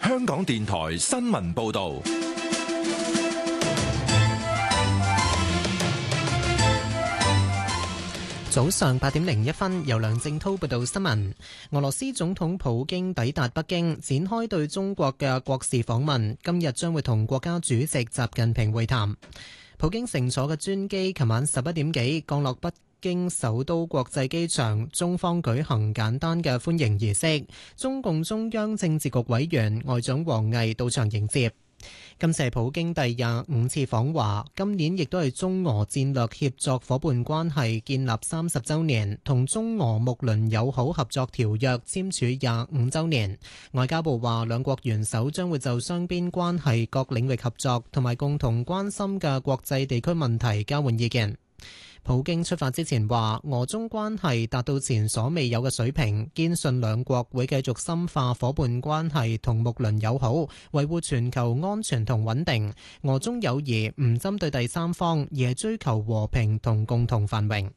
香港電台新聞報道。 早上8:01，由梁正濤報道新聞。俄羅斯總統普京抵達北京，展開對中國嘅國事訪問。今日將會同國家主席習近平會談。普京乘坐嘅專機琴晚11點幾降落北京首都國際機場，中方舉行簡單嘅歡迎儀式。中共中央政治局委員外長王毅到場迎接。今次係普京第25次訪華，今年亦都係中俄戰略協作伙伴關係建立30週年，同中俄睦鄰友好合作條約簽署25週年。外交部話，兩國元首將會就雙邊關係各領域合作同埋共同關心嘅國際地區問題交換意見。普京出發之前話，俄中關係達到前所未有嘅水平，堅信兩國會繼續深化伙伴關係同睦鄰友好，維護全球安全同穩定。俄中友誼唔針對第三方，而係追求和平同共同繁榮。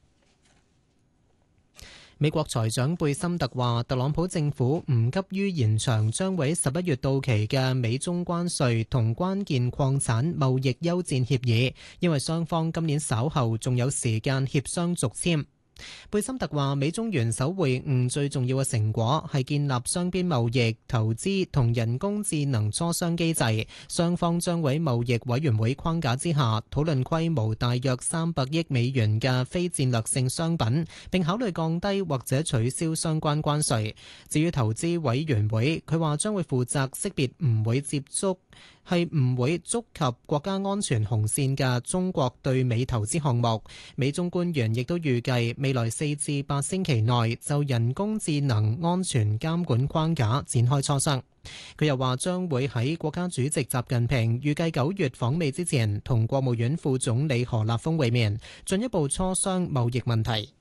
美國財長貝森特話，特朗普政府唔急於延長將會喺11月到期嘅美中關稅同關鍵礦產貿易休戰協議，因為雙方今年稍後仲有時間協商續簽。貝森特話，美中元首會晤最重要嘅成果係建立雙邊貿易、投資同人工智能磋商機制，雙方將會喺貿易委員會框架之下討論規模大約300億美元嘅非戰略性商品，並考慮降低或者取消相關關稅。至於投資委員會，佢話將會負責識別唔會觸及國家安全紅線嘅中國對美投資項目。美中官員亦都預計未來4至8星期內就人工智能安全監管框架展開磋商。佢又話將會喺國家主席習近平預計9月訪美之前，同國務院副總理何立峰會面，進一步磋商貿易問題。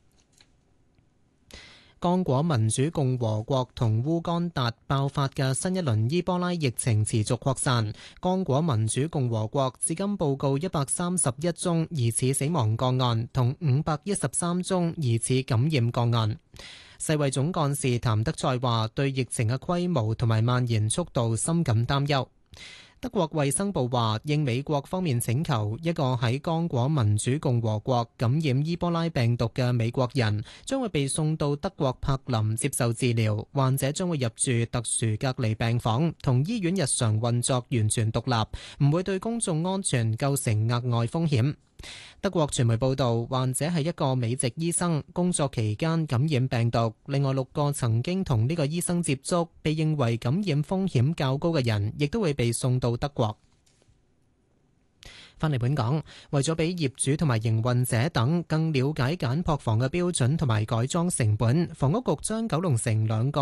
剛果民主共和國同烏干達爆發嘅新一輪伊波拉疫情持續擴散。剛果民主共和國至今報告131宗疑似死亡個案，同513宗疑似感染個案。世衛總幹事譚德塞話，對疫情嘅規模同埋蔓延速度深感擔憂。德國衛生部話，應美國方面請求，一個喺剛果民主共和國感染伊波拉病毒嘅美國人將會被送到德國柏林接受治療，患者將會入住特殊隔離病房，同醫院日常運作完全獨立，唔會對公眾安全構成額外風險。德國傳媒報道，患者係一個美籍醫生，工作期間感染病毒。另外6個曾經同呢個醫生接觸，被認為感染風險較高嘅人，亦都會被送到德國。返嚟本港，為咗俾業主同埋營運者等更了解簡樸房嘅標準同埋改裝成本，房屋局將九龍城2個